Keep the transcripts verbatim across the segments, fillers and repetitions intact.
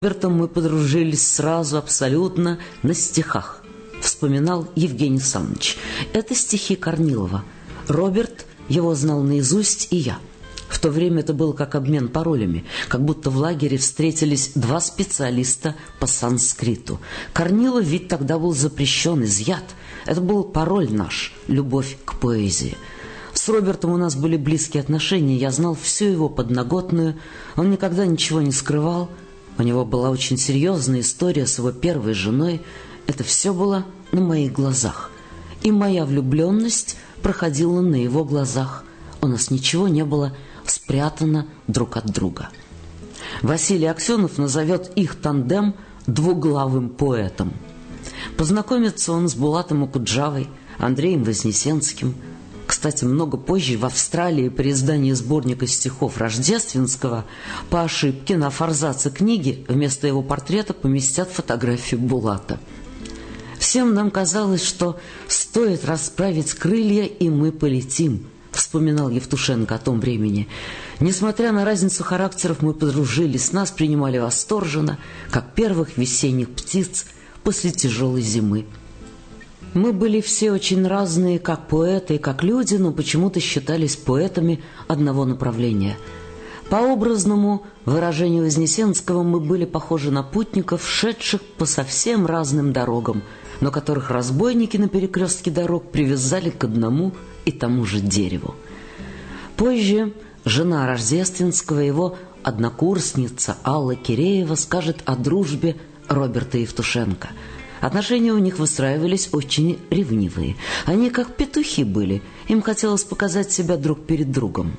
Робертом мы подружились сразу абсолютно на стихах, вспоминал Евгений Саныч. Это стихи Корнилова. Роберт его знал наизусть, и я. В то время это был как обмен паролями, как будто в лагере встретились два специалиста по санскриту. Корнилов ведь тогда был запрещен, изъят. Это был пароль наш, любовь к поэзии. С Робертом у нас были близкие отношения, я знал всю его подноготную, он никогда ничего не скрывал. У него была очень серьезная история с его первой женой. Это все было на моих глазах. И моя влюбленность проходила на его глазах. У нас ничего не было спрятано друг от друга. Василий Аксенов назовет их тандем двуглавым поэтом. Познакомится он с Булатом Окуджавой, Андреем Вознесенским. Кстати, много позже в Австралии при издании сборника стихов Рождественского по ошибке на форзаце книги вместо его портрета поместят фотографию Булата. Всем нам казалось, что стоит расправить крылья, и мы полетим, вспоминал Евтушенко о том времени. Несмотря на разницу характеров, мы подружились, нас принимали восторженно, как первых весенних птиц после тяжелой зимы. Мы были все очень разные, как поэты и как люди, но почему-то считались поэтами одного направления. По образному выражению Вознесенского мы были похожи на путников, шедших по совсем разным дорогам, но которых разбойники на перекрестке дорог привязали к одному и тому же дереву. Позже жена Рождественского, его однокурсница Алла Киреева, скажет о дружбе Роберта Евтушенко. Отношения у них выстраивались очень ревнивые. Они как петухи были, им хотелось показать себя друг перед другом.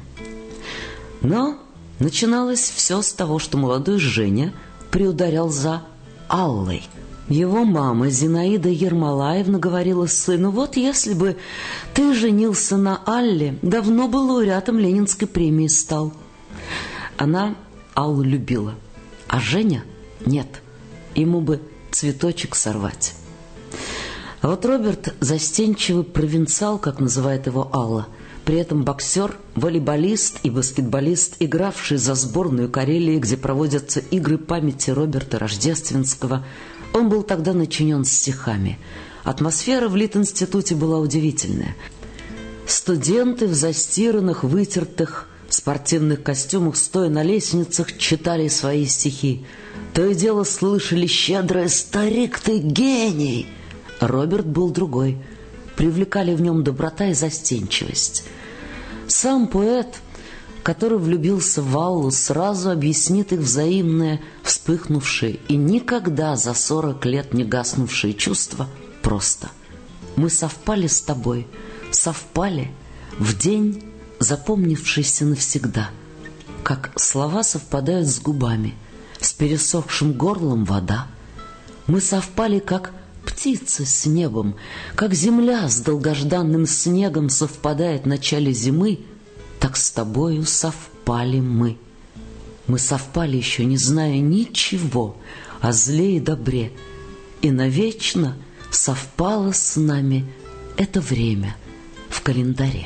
Но начиналось все с того, что молодой Женя приударял за Аллой. Его мама Зинаида Ермолаевна говорила сыну: «Вот если бы ты женился на Алле, давно бы лауреатом Ленинской премии стал». Она Аллу любила, а Женя нет, ему бы цветочек сорвать. А вот Роберт — застенчивый провинциал, как называет его Алла, при этом боксер, волейболист и баскетболист, игравший за сборную Карелии, где проводятся игры памяти Роберта Рождественского. Он был тогда начинен стихами. Атмосфера в Литинституте была удивительная. Студенты в застиранных, вытертых спортивных костюмах, стоя на лестницах, читали свои стихи. То и дело слышали щедрое: «Старик, ты гений!» Роберт был другой. Привлекали в нем доброта и застенчивость. Сам поэт, который влюбился в Аллу, сразу объяснит их взаимное, вспыхнувшее и никогда за сорок лет не гаснувшие чувства просто. «Мы совпали с тобой, совпали в день, запомнившийся навсегда, как слова совпадают с губами, с пересохшим горлом вода. Мы совпали, как птицы с небом, как земля с долгожданным снегом совпадает в начале зимы, так с тобою совпали мы. Мы совпали, еще не зная ничего о зле и добре, и навечно совпало с нами это время в календаре».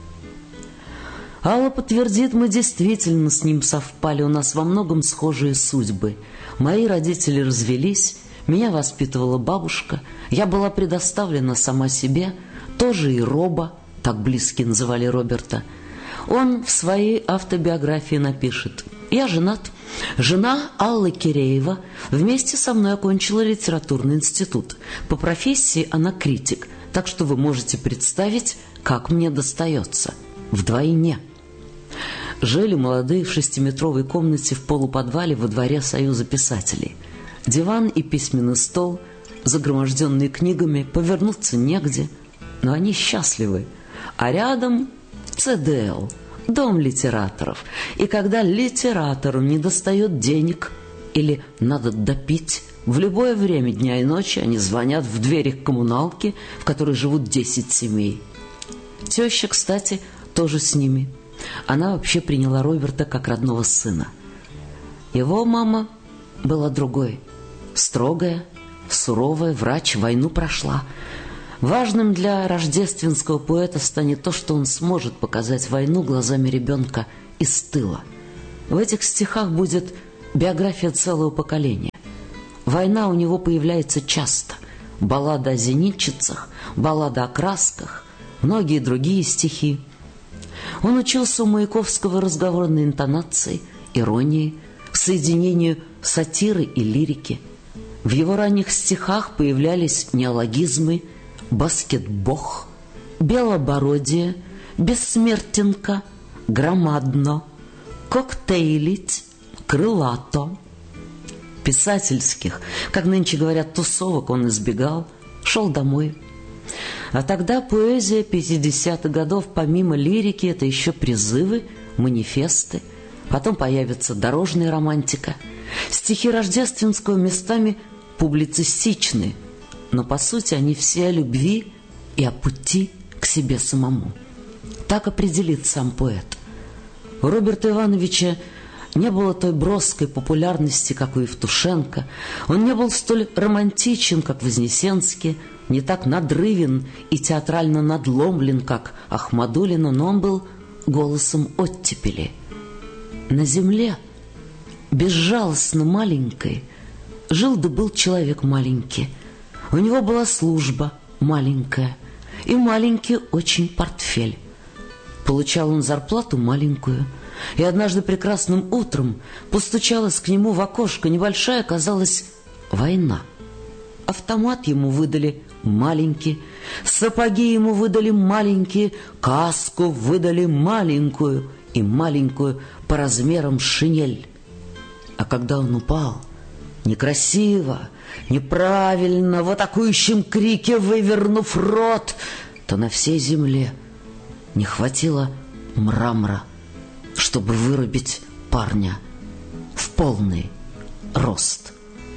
Алла подтвердит: мы действительно с ним совпали, у нас во многом схожие судьбы. Мои родители развелись, меня воспитывала бабушка, я была предоставлена сама себе, тоже и Роба, так близкие называли Роберта. Он в своей автобиографии напишет: «Я женат. Жена Аллы Киреева вместе со мной окончила литературный институт. По профессии она критик, так что вы можете представить, как мне достается. Вдвойне». Жили молодые в шестиметровой комнате в полуподвале во дворе Союза писателей. Диван и письменный стол, загроможденные книгами, повернуться негде, но они счастливы. А рядом Цэ Дэ Эл, дом литераторов. И когда литератору недостает денег или надо допить, в любое время дня и ночи они звонят в двери коммуналки, в которой живут десять семей. Теща, кстати, тоже с ними. Она вообще приняла Роберта как родного сына. Его мама была другой. Строгая, суровая, врач, войну прошла. Важным для рождественского поэта станет то, что он сможет показать войну глазами ребенка из тыла. В этих стихах будет биография целого поколения. Война у него появляется часто. Баллада о зенитчицах, баллада о красках, многие другие стихи. Он учился у Маяковского разговорной интонации, иронии, соединению сатиры и лирики. В его ранних стихах появлялись неологизмы, баскетбох, белобородие, бессмертенка, громадно, коктейлить, крылато. Писательских, как нынче говорят, тусовок он избегал, шел домой. А тогда поэзия пятидесятых годов, помимо лирики, это еще призывы, манифесты. Потом появится дорожная романтика. Стихи Рождественского местами публицистичны, но по сути они все о любви и о пути к себе самому. Так определит сам поэт. У Роберта Ивановича не было той броской популярности, как у Евтушенко. Он не был столь романтичен, как Вознесенский, не так надрывен и театрально надломлен, как Ахмадулина, но он был голосом оттепели. На земле, безжалостно маленькой, жил да был человек маленький. У него была служба маленькая и маленький очень портфель. Получал он зарплату маленькую. И однажды прекрасным утром постучалась к нему в окошко небольшая, казалось, война. Автомат ему выдали маленький, сапоги ему выдали маленькие, каску выдали маленькую и маленькую по размерам шинель. А когда он упал, некрасиво, неправильно, в атакующем крике вывернув рот, то на всей земле не хватило мрамора, чтобы вырубить парня в полный рост.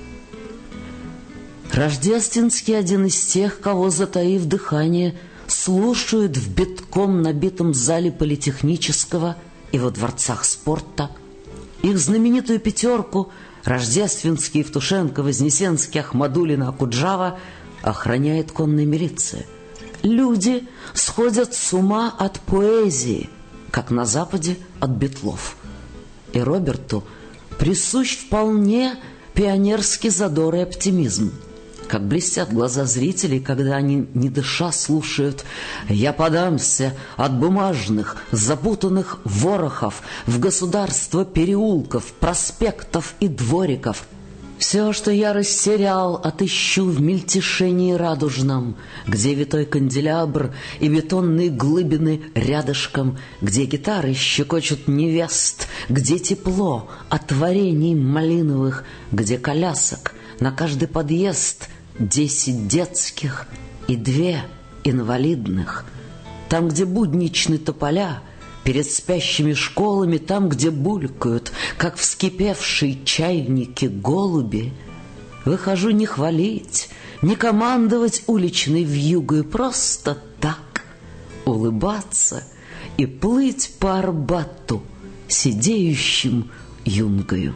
Рождественский один из тех, кого, затаив дыхание, слушают в битком набитом зале политехнического и во дворцах спорта. Их знаменитую пятерку Рождественский, Евтушенко, Вознесенский, Ахмадулина, Акуджава охраняет конная милиция. Люди сходят с ума от поэзии, как на Западе от битлов. И Роберту присущ вполне пионерский задор и оптимизм. Как блестят глаза зрителей, когда они, не дыша, слушают: «Я подамся от бумажных, запутанных ворохов в государство переулков, проспектов и двориков. Все, что я растерял, отыщу в мельтешении радужном, где витой канделябр и бетонные глыбины рядышком, где гитары щекочут невест, где тепло от варений малиновых, где колясок на каждый подъезд десять детских и две инвалидных, там, где будничны тополя перед спящими школами, там, где булькают, как вскипевшие чайники, голуби. Выхожу не хвалить, не командовать уличной вьюгой, просто так улыбаться и плыть по Арбату сидеющим юнгою».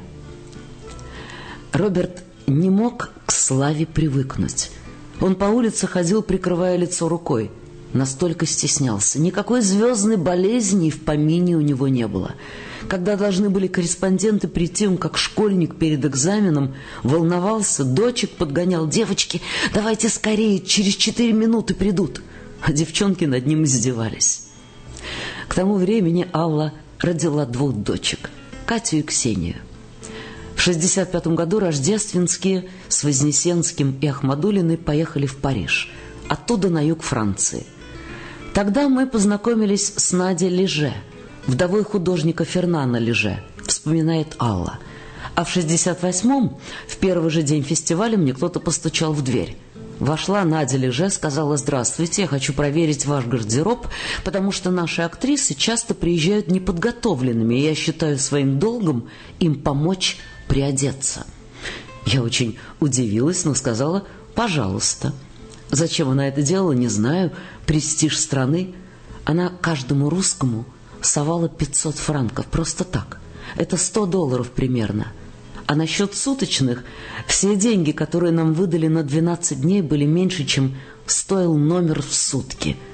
Роберт не мог к славе привыкнуть. Он по улице ходил, прикрывая лицо рукой. Настолько стеснялся. Никакой звездной болезни в помине у него не было. Когда должны были корреспонденты прийти, он, как школьник перед экзаменом, волновался, дочек подгонял: «Девочки, давайте скорее, через четыре минуты придут». А девчонки над ним издевались. К тому времени Алла родила двух дочек – Катю и Ксению. В шестьдесят пятом году Рождественские с Вознесенским и Ахмадулиной поехали в Париж, оттуда на юг Франции. Тогда мы познакомились с Надей Леже, вдовой художника Фернана Леже, вспоминает Алла. А в шестьдесят восьмом, в первый же день фестиваля, мне кто-то постучал в дверь. Вошла Надя Леже, сказала: «Здравствуйте, я хочу проверить ваш гардероб, потому что наши актрисы часто приезжают неподготовленными, и я считаю своим долгом им помочь приодеться». Я очень удивилась, но сказала: «Пожалуйста». Зачем она это делала, не знаю. Престиж страны. Она каждому русскому совала пятьсот франков, просто так. Это сто долларов примерно. А насчет суточных, все деньги, которые нам выдали на двенадцать дней, были меньше, чем стоил номер в сутки.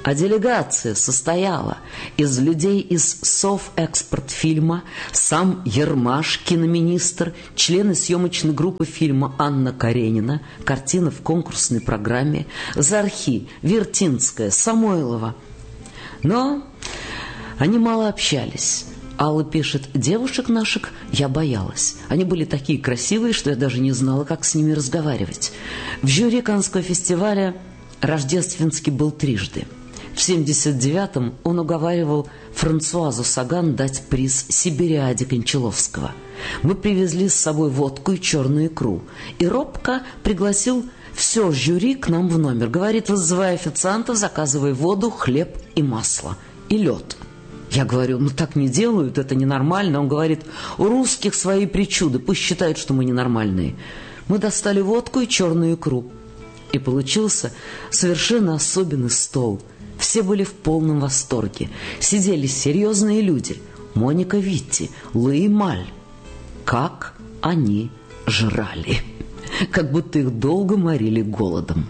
А делегация состояла из людей из Совэкспортфильма, сам Ермаш, киноминистр, члены съемочной группы фильма Анна Каренина, картина в конкурсной программе, Зархи, Вертинская, Самойлова. Но они мало общались. Алла пишет: девушек наших я боялась. Они были такие красивые, что я даже не знала, как с ними разговаривать. В жюри Каннского фестиваля Рождественский был трижды. В семьдесят девятом он уговаривал Франсуазу Саган дать приз Сибириаде Кончаловского. Мы привезли с собой водку и черную икру. И робко пригласил все жюри к нам в номер. Говорит, вызывай официантов, заказывай воду, хлеб и масло. И лед. Я говорю, ну так не делают, это ненормально. Он говорит, у русских свои причуды, пусть считают, что мы ненормальные. Мы достали водку и черную икру. И получился совершенно особенный стол. Все были в полном восторге. Сидели серьезные люди. Моника Витти, Луи Маль. Как они жрали. Как будто их долго морили голодом.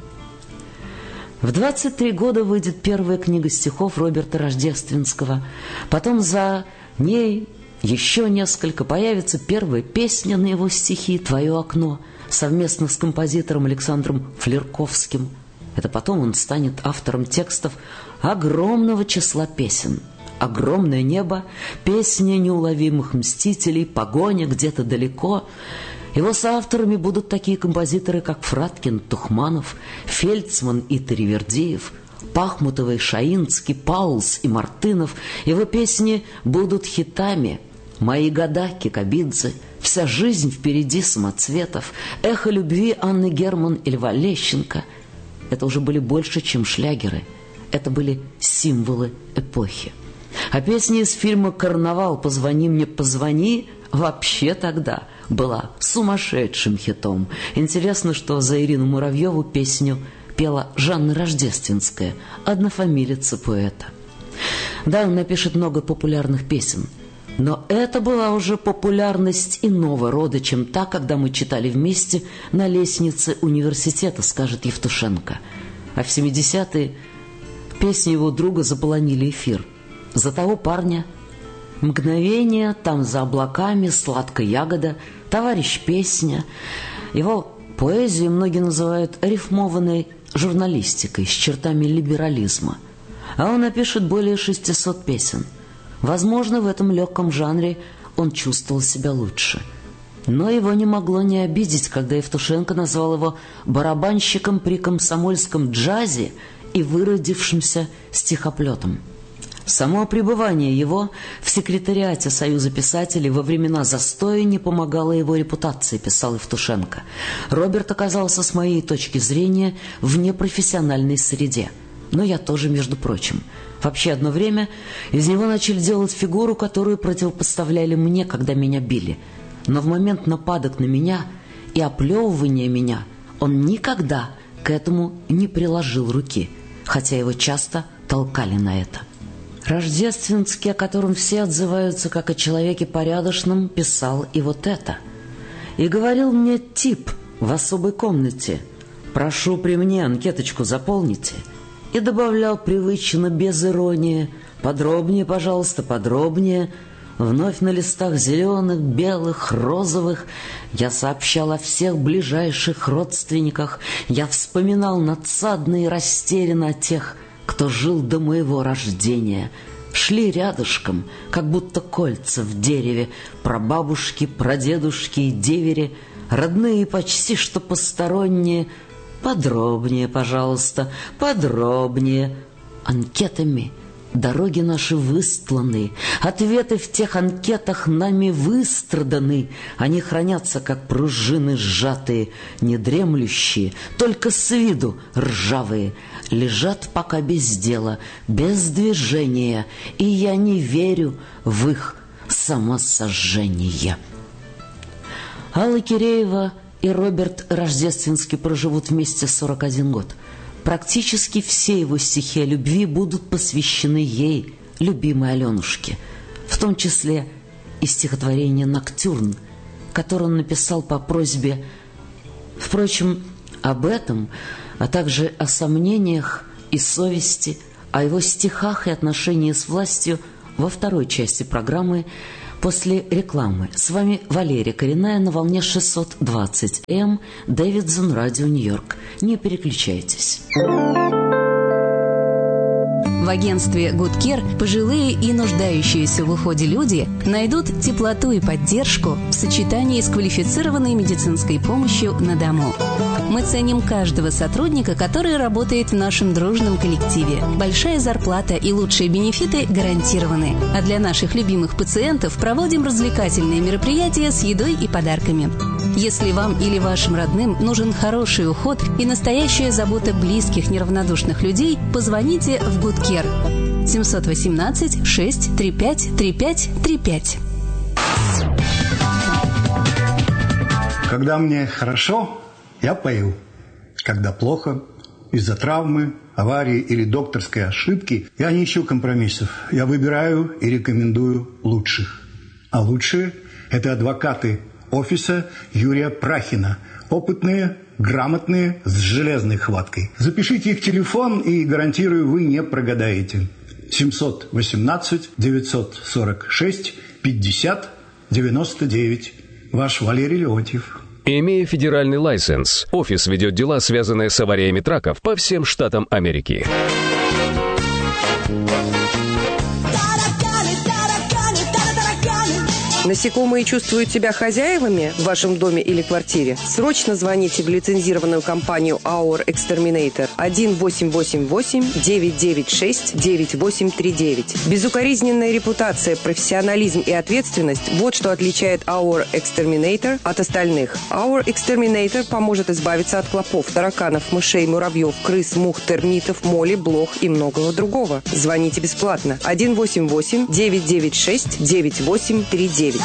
В двадцать три года выйдет первая книга стихов Роберта Рождественского. Потом за ней еще несколько. Появится первая песня на его стихи «Твое окно» совместно с композитором Александром Флерковским. Это потом он станет автором текстов огромного числа песен. «Огромное небо», «Песня неуловимых мстителей», «Погоня где-то далеко». Его соавторами будут такие композиторы, как Фраткин, Тухманов, Фельдсман и Таривердиев, Пахмутова и Шаинский, Паулс и Мартынов. Его песни будут хитами. «Мои года» Кикабидзе, «Вся жизнь впереди» Самоцветов, «Эхо любви» Анны Герман и Льва Лещенко. Это уже были больше, чем шлягеры. Это были символы эпохи. А песня из фильма «Карнавал» «Позвони мне, позвони» вообще тогда была сумасшедшим хитом. Интересно, что за Ирину Муравьеву песню пела Жанна Рождественская, однофамилица поэта. Да, он напишет много популярных песен, но это была уже популярность иного рода, чем та, когда мы читали вместе на лестнице университета, скажет Евтушенко. А в семидесятые песни его друга заполонили эфир. «За того парня», «Мгновение», «Там за облаками», «Сладкая ягода», «Товарищ песня». Его поэзию многие называют рифмованной журналистикой с чертами либерализма. А он напишет более шестисот песен. Возможно, в этом легком жанре он чувствовал себя лучше. Но его не могло не обидеть, когда Евтушенко назвал его барабанщиком при комсомольском джазе и выродившимся стихоплетом. Само пребывание его в секретариате Союза писателей во времена застоя не помогало его репутации, писал Евтушенко. Роберт оказался, с моей точки зрения, в непрофессиональной среде. Но я тоже, между прочим. Вообще, одно время из него начали делать фигуру, которую противопоставляли мне, когда меня били. Но в момент нападок на меня и оплевывания меня он никогда к этому не приложил руки, хотя его часто толкали на это. Рождественский, о котором все отзываются как о человеке порядочном, писал и вот это. «И говорил мне тип в особой комнате: прошу при мне анкеточку заполните». И добавлял привычно, без иронии: подробнее, пожалуйста, подробнее. Вновь на листах зеленых, белых, розовых я сообщал о всех ближайших родственниках. Я вспоминал надсадно и растерянно о тех, кто жил до моего рождения. Шли рядышком, как будто кольца в дереве, прабабушки, прадедушки и девери, родные почти что посторонние. Подробнее, пожалуйста, подробнее. Анкетами дороги наши выстланы, ответы в тех анкетах нами выстраданы. Они хранятся, как пружины сжатые, недремлющие, только с виду ржавые. Лежат пока без дела, без движения, и я не верю в их самосожжение. Алла Киреева и Роберт Рождественский проживут вместе сорок один год. Практически все его стихи о любви будут посвящены ей, любимой Аленушке, в том числе и стихотворение «Ноктюрн», которое он написал по просьбе. Впрочем, об этом, а также о сомнениях и совести о его стихах и отношении с властью во второй части программы после рекламы. С вами Валерия Коренная на волне шестьсот двадцать эм, Дэвидсон, Радио Нью-Йорк. Не переключайтесь. В агентстве Good Care пожилые и нуждающиеся в уходе люди найдут теплоту и поддержку в сочетании с квалифицированной медицинской помощью на дому. Мы ценим каждого сотрудника, который работает в нашем дружном коллективе. Большая зарплата и лучшие бенефиты гарантированы. А для наших любимых пациентов проводим развлекательные мероприятия с едой и подарками. Если вам или вашим родным нужен хороший уход и настоящая забота близких неравнодушных людей, позвоните в Good Care семь один восемь шесть три пять три пять три пять. Когда мне хорошо, я пою. Когда плохо, из-за травмы, аварии или докторской ошибки, я не ищу компромиссов. Я выбираю и рекомендую лучших. А лучшие – это адвокаты офиса Юрия Прахина. Опытные, грамотные, с железной хваткой. Запишите их телефон, и, гарантирую, вы не прогадаете. семь один восемь девять сорок шесть пятьдесят девяносто девять. Ваш Валерий Леонтьев. Имея федеральный лайсенс, офис ведет дела, связанные с авариями траков по всем штатам Америки. Насекомые чувствуют себя хозяевами в вашем доме или квартире? Срочно звоните в лицензированную компанию Our Exterminator один восемь восемь восемь девять девять шесть девять восемь три девять. Безукоризненная репутация, профессионализм и ответственность – вот что отличает Our Exterminator от остальных. Our Exterminator поможет избавиться от клопов, тараканов, мышей, муравьев, крыс, мух, термитов, моли, блох и многого другого. Звоните бесплатно один восемь восемь девять девять шесть девять восемь три девять.